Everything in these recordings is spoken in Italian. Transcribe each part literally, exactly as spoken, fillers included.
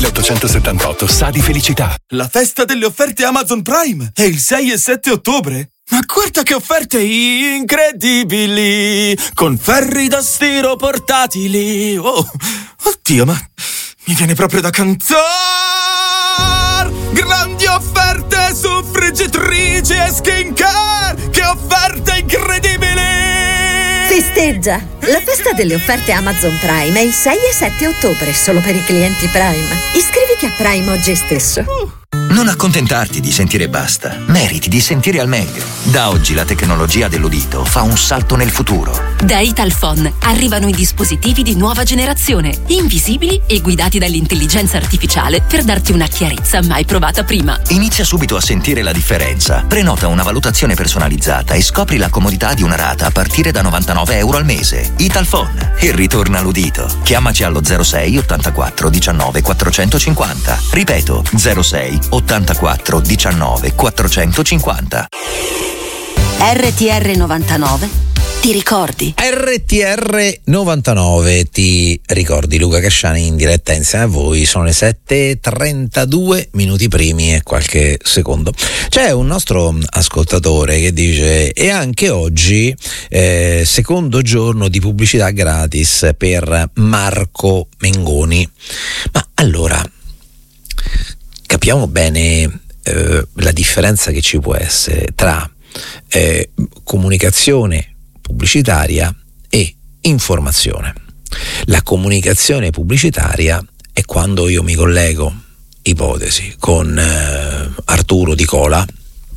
milleottocentosettantotto sa di felicità. La festa delle offerte Amazon Prime è il sei e sette ottobre. Ma guarda che offerte incredibili! Con ferri da stiro portatili. Oh, oddio, ma mi viene proprio da cantare! Grandi offerte su friggitrici e skincare! Che offerte incredibili! Festeggia! La festa delle offerte Amazon Prime è il sei e sette ottobre, solo per i clienti Prime. Iscriviti a Prime oggi stesso. Uh. Non accontentarti di sentire basta, meriti di sentire al meglio. Da oggi la tecnologia dell'udito fa un salto nel futuro. Da Italphone arrivano i dispositivi di nuova generazione, invisibili e guidati dall'intelligenza artificiale per darti una chiarezza mai provata prima. Inizia subito a sentire la differenza. Prenota una valutazione personalizzata e scopri la comodità di una rata a partire da novantanove euro al mese. Italphone, e ritorna all'udito. Chiamaci allo zero sei ottantaquattro diciannove quattrocentocinquanta. Ripeto, zero sei ottantaquattro diciannove quattrocentocinquanta. R T R novantanove ti ricordi? R T R novantanove ti ricordi. Luca Casciani in diretta insieme a voi. Sono le sette e trentadue minuti primi e qualche secondo. C'è un nostro ascoltatore che dice: e anche oggi eh, secondo giorno di pubblicità gratis per Marco Mengoni. Ma allora capiamo bene eh, la differenza che ci può essere tra eh, comunicazione pubblicitaria e informazione. La comunicazione pubblicitaria è quando io mi collego, ipotesi, con eh, Arturo Di Cola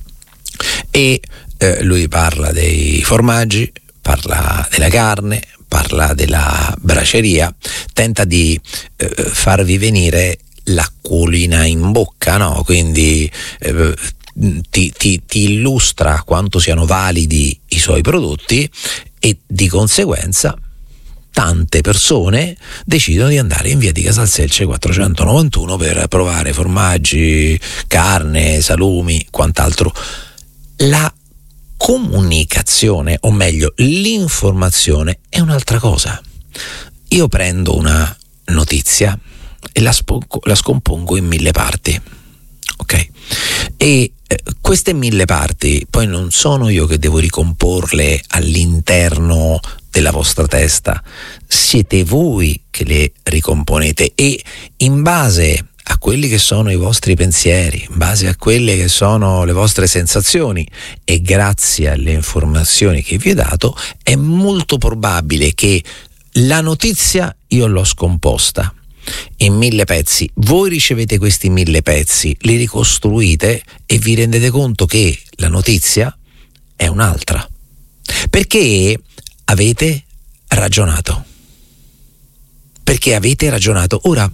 e eh, lui parla dei formaggi, parla della carne, parla della braceria, tenta di eh, farvi venire l'acquolina in bocca, no? Quindi eh, ti, ti, ti illustra quanto siano validi i suoi prodotti e di conseguenza tante persone decidono di andare in via di Casalselce quattrocentonovantuno per provare formaggi, carne, salumi, quant'altro. La comunicazione, o meglio l'informazione, è un'altra cosa. Io prendo una notizia e la, spo- la scompongo in mille parti, ok? E eh, queste mille parti poi non sono io che devo ricomporle all'interno della vostra testa, siete voi che le ricomponete e in base a quelli che sono i vostri pensieri, in base a quelle che sono le vostre sensazioni e grazie alle informazioni che vi ho dato è molto probabile che la notizia io l'ho scomposta in mille pezzi, voi ricevete questi mille pezzi, li ricostruite e vi rendete conto che la notizia è un'altra, perché avete ragionato, perché avete ragionato. Ora,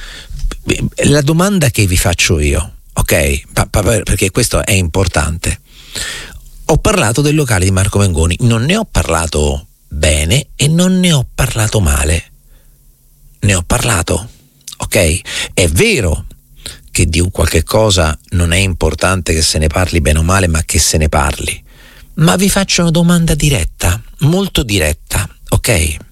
la domanda che vi faccio io, ok, pa- pa- perché questo è importante, ho parlato del locale di Marco Mengoni, non ne ho parlato bene e non ne ho parlato male, ne ho parlato, ok? È vero che di un qualche cosa non è importante che se ne parli bene o male, ma che se ne parli. Ma vi faccio una domanda diretta, molto diretta, ok?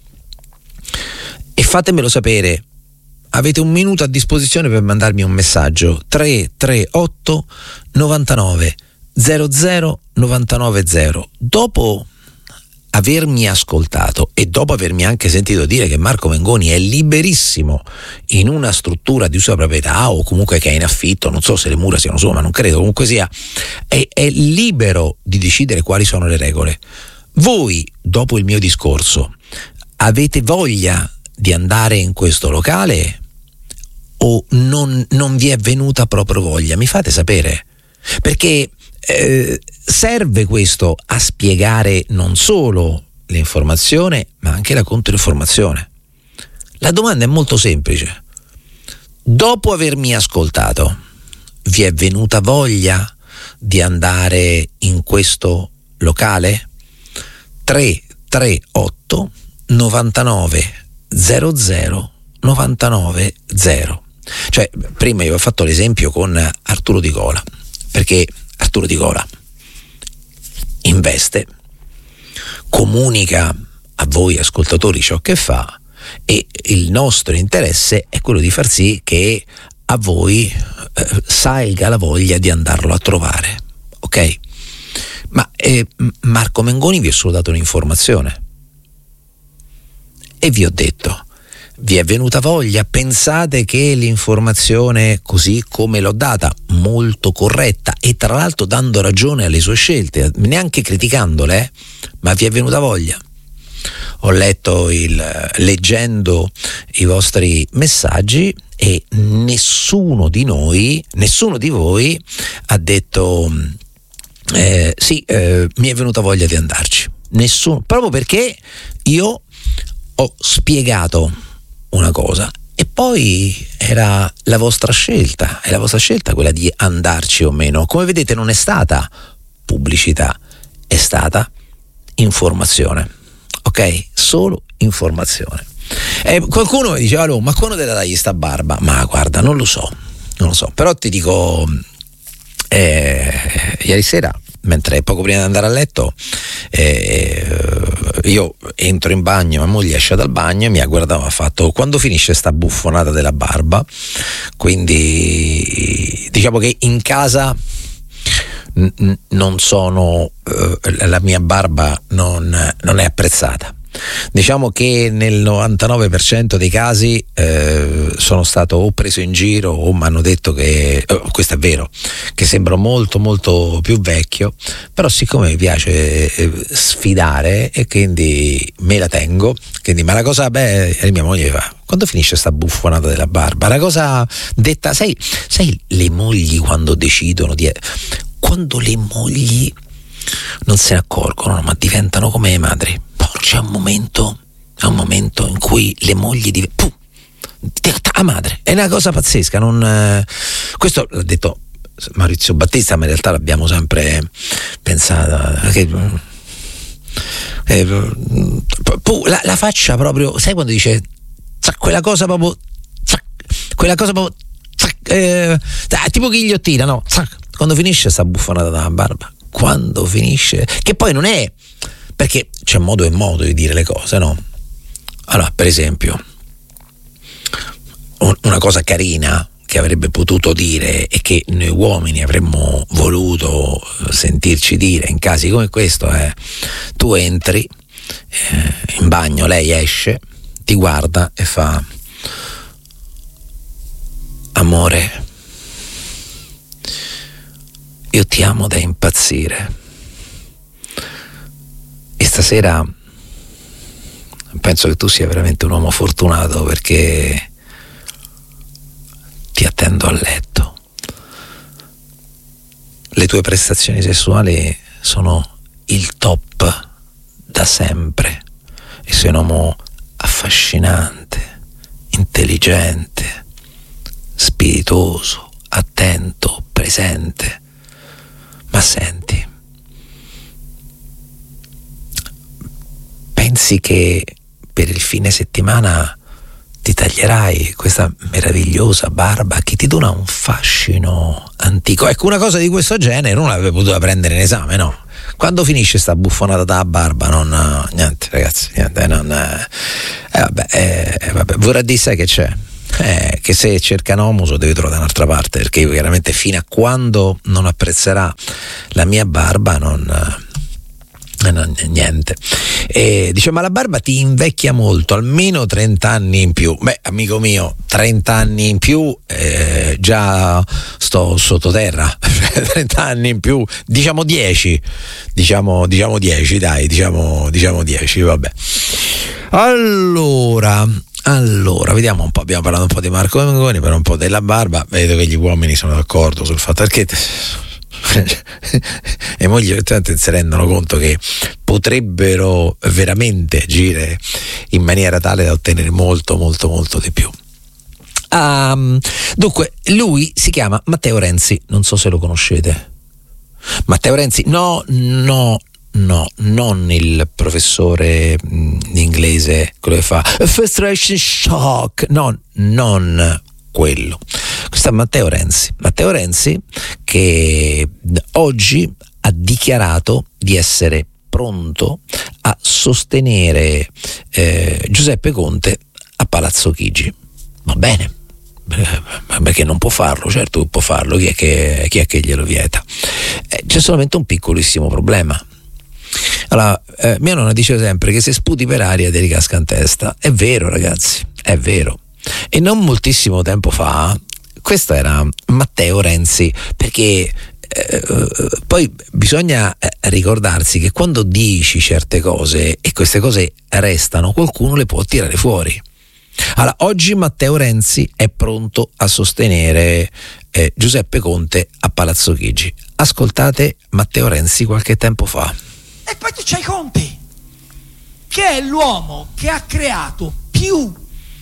E fatemelo sapere. Avete un minuto a disposizione per mandarmi un messaggio. tre tre otto novantanove zero zero novantanove zero. Dopo avermi ascoltato e dopo avermi anche sentito dire che Marco Mengoni è liberissimo in una struttura di sua proprietà o comunque che è in affitto, non so se le mura siano sue, ma non credo, comunque sia, è, è libero di decidere quali sono le regole. Voi, dopo il mio discorso, avete voglia di andare in questo locale o non, non vi è venuta proprio voglia? Mi fate sapere, perché Eh, serve questo a spiegare non solo l'informazione ma anche la controinformazione. La domanda è molto semplice: dopo avermi ascoltato vi è venuta voglia di andare in questo locale? tre tre otto novantanove zero zero novantanove zero. Cioè, prima io ho fatto l'esempio con Arturo Di Cola, perché Arturo Di Cola investe, comunica a voi ascoltatori ciò che fa e il nostro interesse è quello di far sì che a voi eh, salga la voglia di andarlo a trovare, ok? Ma eh, Marco Mengoni vi ha solo dato un'informazione e vi ho detto: vi è venuta voglia? Pensate che l'informazione, così come l'ho data, molto corretta e tra l'altro dando ragione alle sue scelte, neanche criticandole, eh? Ma vi è venuta voglia? Ho letto il leggendo i vostri messaggi e nessuno di noi, nessuno di voi ha detto eh, sì, eh, mi è venuta voglia di andarci. Nessuno, proprio perché io ho spiegato una cosa e poi era la vostra scelta, è la vostra scelta quella di andarci o meno. Come vedete non è stata pubblicità, è stata informazione. Ok? Solo informazione. E qualcuno mi diceva: allora, ma quando te la dai sta barba? Ma guarda, non lo so, non lo so. Però ti dico, eh, ieri sera, mentre poco prima di andare a letto, eh, io entro in bagno, mia moglie esce dal bagno e mi ha guardato e ha fatto: quando finisce sta buffonata della barba? Quindi diciamo che in casa N- non sono eh, la mia barba non, non è apprezzata. Diciamo che nel novantanove per cento dei casi eh, sono stato o preso in giro o mi hanno detto che oh, questo è vero, che sembro molto molto più vecchio, però siccome mi piace eh, sfidare e quindi me la tengo, quindi ma la cosa beh, e mia moglie fa: quando finisce sta buffonata della barba? La cosa detta, sai, sai le mogli quando decidono di quando le mogli non se ne accorgono, ma diventano come le madri. Poi c'è un momento, è un momento in cui le mogli diventano a madre. È una cosa pazzesca. Non, eh, questo l'ha detto Maurizio Battista, ma in realtà l'abbiamo sempre pensato. Che, eh, la, la faccia proprio, sai quando dice quella cosa proprio, quella cosa proprio, eh, tipo ghigliottina, no? Quando finisce sta buffonata dalla barba, quando finisce, che poi non è, perché c'è modo e modo di dire le cose, no? Allora, per esempio, una cosa carina che avrebbe potuto dire e che noi uomini avremmo voluto sentirci dire in casi come questo è: tu entri eh, in bagno, lei esce, ti guarda e fa: amore, io ti amo da impazzire e stasera penso che tu sia veramente un uomo fortunato perché ti attendo a letto. Le tue prestazioni sessuali sono il top da sempre e sei un uomo affascinante, intelligente, spiritoso, attento, presente. Ma senti, pensi che per il fine settimana ti taglierai questa meravigliosa barba che ti dona un fascino antico? Ecco, una cosa di questo genere non l'avevo potuta prendere in esame, no? Quando finisce sta buffonata dalla barba, non, niente ragazzi, niente, non, eh, vabbè, eh, vabbè, vorrà dire sai che c'è? Eh, che se cerca un uomo lo deve trovare da un'altra parte, perché io chiaramente fino a quando non apprezzerà la mia barba non, eh, non niente. E dice: ma la barba ti invecchia molto, almeno trenta anni in più. Beh, amico mio, trenta anni in più eh, già sto sottoterra. trenta anni in più, diciamo dieci, diciamo diciamo dieci, dai, diciamo diciamo dieci, vabbè. Allora Allora, vediamo un po', abbiamo parlato un po' di Marco Mengoni, per un po' della barba, vedo che gli uomini sono d'accordo sul fatto perché e mogli effettivamente si rendono conto che potrebbero veramente agire in maniera tale da ottenere molto molto molto di più. Um, dunque, lui si chiama Matteo Renzi, non so se lo conoscete. Matteo Renzi, no, no, no, non il professore mh, di inglese, quello che fa frustration shock, no, non quello. Questo è Matteo Renzi. Matteo Renzi che oggi ha dichiarato di essere pronto a sostenere eh, Giuseppe Conte a Palazzo Chigi. Va bene, perché non può farlo, certo può farlo, chi è che, chi è che glielo vieta? Eh, c'è solamente un piccolissimo problema. Allora, eh, mia nonna dice sempre che se sputi per aria ti ricasca in testa. È vero, ragazzi, è vero. E non moltissimo tempo fa, questo era Matteo Renzi, perché eh, poi bisogna ricordarsi che quando dici certe cose e queste cose restano, qualcuno le può tirare fuori. Allora, oggi Matteo Renzi è pronto a sostenere eh, Giuseppe Conte a Palazzo Chigi. Ascoltate Matteo Renzi qualche tempo fa. E poi tu c'hai Conte, che è l'uomo che ha creato più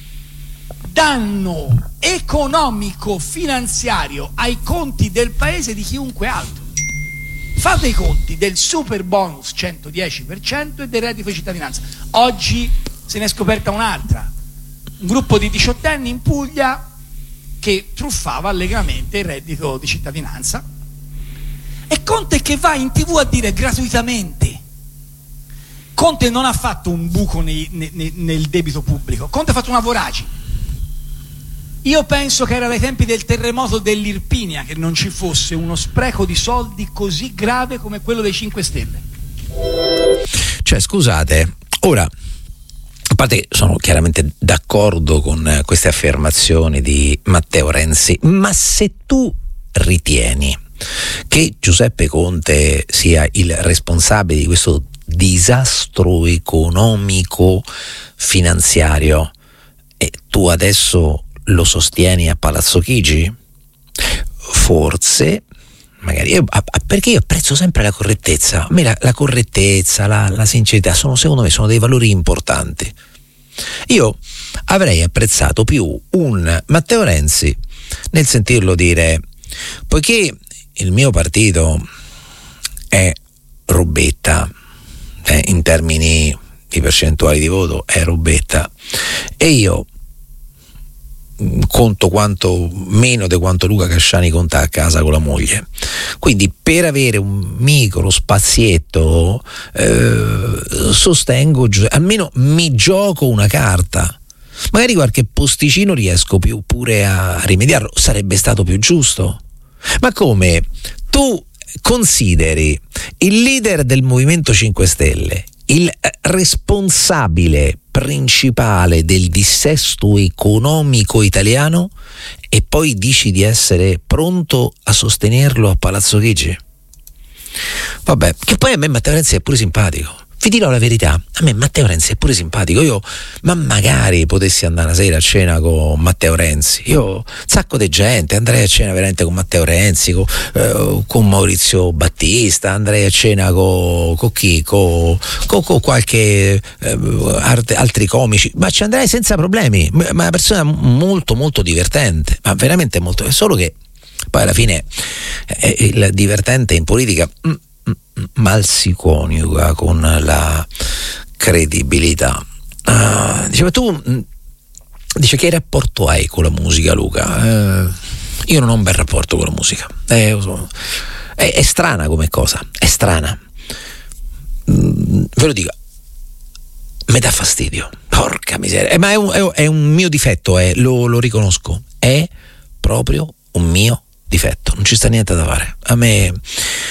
danno economico finanziario ai conti del paese di chiunque altro. Fate i conti del super bonus centodieci per cento e del reddito di cittadinanza. Oggi se ne è scoperta un'altra, un gruppo di diciottenni in Puglia che truffava allegramente il reddito di cittadinanza, e Conte che va in tv a dire gratuitamente. Conte non ha fatto un buco nei, nei, nel debito pubblico, Conte ha fatto una voragine. Io penso che era dai tempi del terremoto dell'Irpinia che non ci fosse uno spreco di soldi così grave come quello dei cinque Stelle. Cioè, scusate, ora, a parte sono chiaramente d'accordo con queste affermazioni di Matteo Renzi, ma se tu ritieni che Giuseppe Conte sia il responsabile di questo disastro economico finanziario e tu adesso lo sostieni a Palazzo Chigi, forse magari io, perché io apprezzo sempre la correttezza. A me la, la correttezza, la, la sincerità sono, secondo me, sono dei valori importanti. Io avrei apprezzato più un Matteo Renzi nel sentirlo dire: poiché il mio partito è robetta, eh, in termini di percentuali di voto è robetta, e io conto quanto meno di quanto Luca Casciani conta a casa con la moglie, quindi per avere un micro spazietto eh, sostengo, almeno mi gioco una carta, magari qualche posticino riesco più pure a rimediarlo, sarebbe stato più giusto. Ma come tu consideri il leader del Movimento cinque Stelle, il responsabile principale del dissesto economico italiano, e poi dici di essere pronto a sostenerlo a Palazzo Chigi? Vabbè, che poi a me Matteo Renzi è pure simpatico. Vi dirò la verità, a me Matteo Renzi è pure simpatico. Io, ma magari potessi andare una sera a cena con Matteo Renzi. Io, un sacco di gente, andrei a cena veramente con Matteo Renzi, con, eh, con Maurizio Battista, andrei a cena con, con chi? Con, con, con qualche eh, art, altri comici, ma ci andrei senza problemi. Ma è una persona molto molto divertente, ma veramente molto. È solo che poi alla fine eh, il divertente in politica mm, mal si coniuga con la credibilità. Uh, diceva tu, dice, che rapporto hai con la musica, Luca? Uh, io non ho un bel rapporto con la musica. È, è, è strana come cosa, è strana. Mm, ve lo dico, mi dà fastidio. Porca miseria. Eh, ma è un, è, è un mio difetto, eh, lo, lo riconosco. È proprio un mio difetto, non ci sta niente da fare. A me